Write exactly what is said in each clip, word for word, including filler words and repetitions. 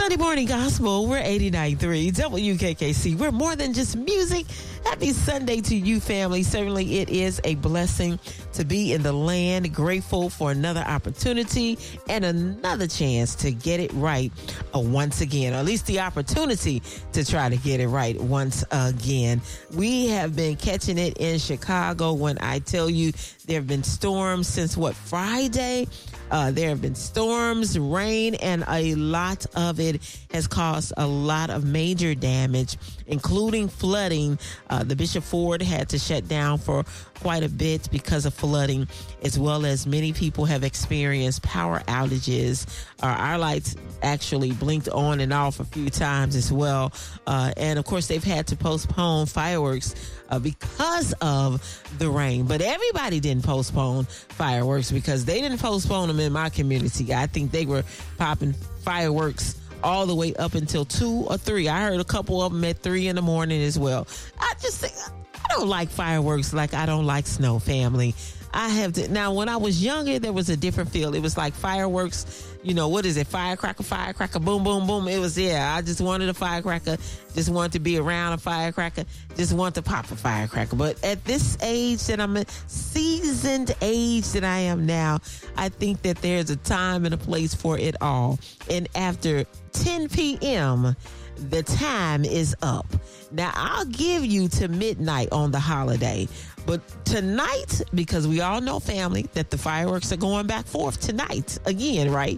Sunday Morning Gospel, we're eighty-nine point three W K K C. We're more than just music. Happy Sunday to you, family. Certainly it is a blessing to be in the land, grateful for another opportunity and another chance to get it right uh, once again, or at least the opportunity to try to get it right once again. We have been catching it in Chicago. When I tell you there have been storms since what, Friday? Uh, there have been storms, rain, and a lot of it has caused a lot of major damage, including flooding. Uh, the Bishop Ford had to shut down for quite a bit because of flooding, as well as many people have experienced power outages. Uh, our lights actually blinked on and off a few times as well. Uh, and of course, they've had to postpone fireworks uh, because of the rain. But everybody didn't postpone fireworks because they didn't postpone them in my community. I think they were popping fireworks all the way up until two or three. I heard a couple of them at three in the morning as well. I just think, I don't like fireworks like I don't like snow, family. I have to, now when I was younger, there was a different feel. It was like fireworks, you know, what is it? Firecracker, firecracker, boom, boom, boom. It was, yeah, I just wanted a firecracker, just wanted to be around a firecracker, just want to pop a firecracker. But at this age that I'm at, seasoned age that I am now, I think that there's a time and a place for it all. And after ten p.m., the time is up. Now, I'll give you to midnight on the holiday. But tonight, because we all know, family, that the fireworks are going back forth tonight again, right?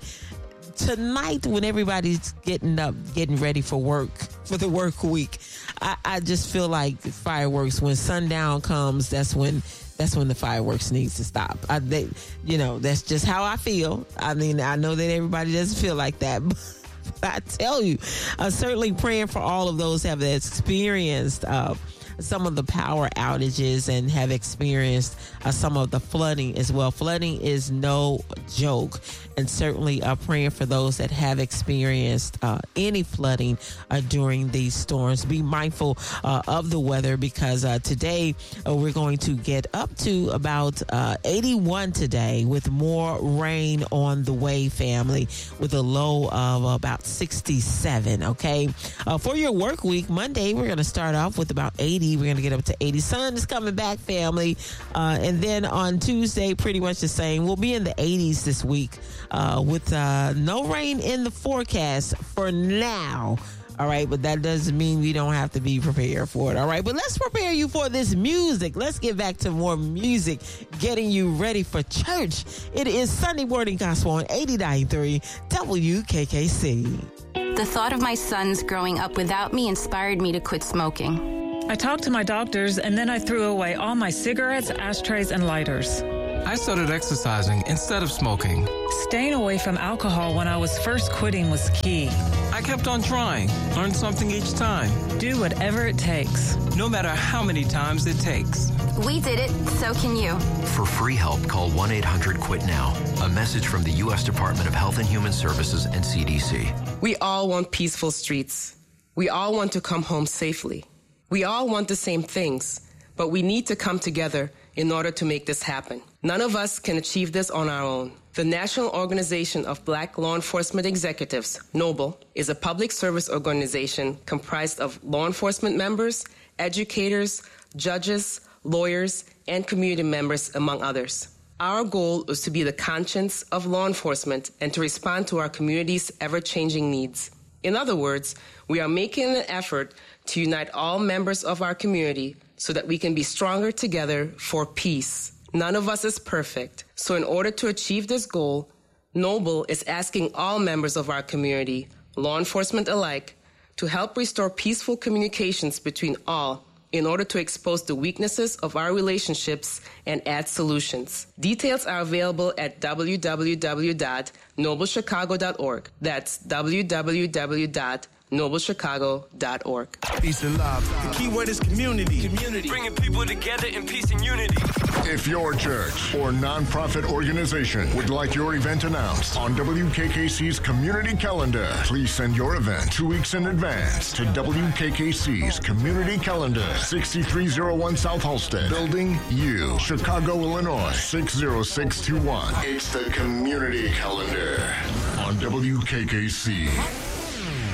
Tonight, when everybody's getting up, getting ready for work, for the work week, I, I just feel like fireworks, when sundown comes, that's when that's when the fireworks needs to stop. I, they, you know, that's just how I feel. I mean, I know that everybody doesn't feel like that, but I tell you, I'm certainly praying for all of those who have experienced uh, some of the power outages and have experienced uh, some of the flooding as well. Flooding is no joke, and certainly uh, praying for those that have experienced uh, any flooding uh, during these storms. Be mindful uh, of the weather, because uh, today uh, we're going to get up to about uh, eighty-one today, with more rain on the way, family, with a low of about sixty-seven. Okay, uh, for your work week, Monday we're going to start off with about eighty. We're going to get up to eighty. Sun is coming back, family. Uh, and then on Tuesday, pretty much the same. We'll be in the eighties this week uh, with uh, no rain in the forecast for now. All right, but that doesn't mean we don't have to be prepared for it. All right, but let's prepare you for this music. Let's get back to more music, getting you ready for church. It is Sunday Morning Gospel on eighty-nine point three W K K C. The thought of my sons growing up without me inspired me to quit smoking. I talked to my doctors, and then I threw away all my cigarettes, ashtrays, and lighters. I started exercising instead of smoking. Staying away from alcohol when I was first quitting was key. I kept on trying, learned something each time. Do whatever it takes. No matter how many times it takes. We did it, so can you. For free help, call one eight hundred quit now. A message from the U S Department of Health and Human Services and C D C. We all want peaceful streets. We all want to come home safely. We all want the same things, but we need to come together in order to make this happen. None of us can achieve this on our own. The National Organization of Black Law Enforcement Executives, NOBLE, is a public service organization comprised of law enforcement members, educators, judges, lawyers, and community members, among others. Our goal is to be the conscience of law enforcement and to respond to our community's ever-changing needs. In other words, we are making an effort to unite all members of our community so that we can be stronger together for peace. None of us is perfect, so in order to achieve this goal, NOBLE is asking all members of our community, law enforcement alike, to help restore peaceful communications between all in order to expose the weaknesses of our relationships and add solutions. Details are available at w w w dot noble chicago dot org. That's w w w dot noble chicago dot org. Peace and love. The key word is community. Community. Bringing people together in peace and unity. If your church or nonprofit organization would like your event announced on W K K C's community calendar, please send your event two weeks in advance to W K K C's community calendar, sixty-three oh one South Halsted, Building U, Chicago, Illinois, six oh six two one. It's the community calendar on W K K C.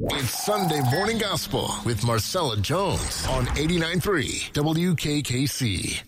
It's Sunday Morning Gospel with Marcella Jones on eighty-nine point three W K K C.